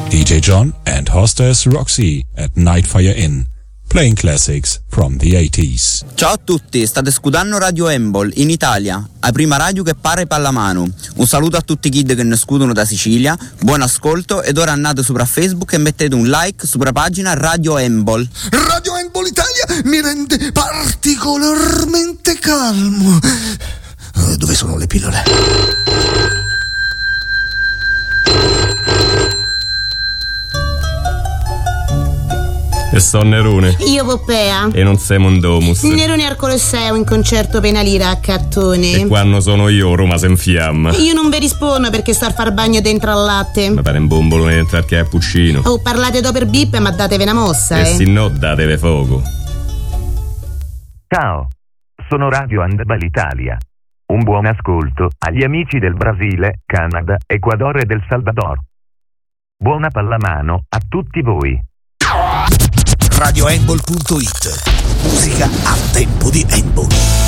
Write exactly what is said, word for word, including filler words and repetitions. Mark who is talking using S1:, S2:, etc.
S1: D J John and hostess Roxy at Nightfire Inn, playing classics from the eighties.
S2: Ciao a tutti, state scudando Radio Embol in Italia, la prima radio che pare pallamano. Un saluto a tutti i kid che ne scudono da Sicilia, buon ascolto ed ora andate sopra Facebook e mettete un like sopra pagina Radio Embol.
S3: Radio Embol Italia mi rende particolarmente calmo. Uh, dove sono le pillole?
S4: E son Nerone.
S5: Io Poppea.
S4: E non sei Mondomus.
S5: Nerone al Colosseo in concerto penalira a Cattone.
S4: E quando sono io Roma si infiamma.
S5: Io non vi rispondo perché sto a far bagno dentro al latte.
S4: Ma pare un bombolone dentro al cappuccino.
S5: Oh, parlate dopo per bip ma datevi una mossa,
S4: e
S5: eh.
S4: E se no datevi fuoco.
S6: Ciao, sono Radio Handball Italia. Un buon ascolto agli amici del Brasile, Canada, Ecuador e del Salvador. Buona pallamano a tutti voi.
S3: Radio Embol punto it. Musica a tempo di Embol.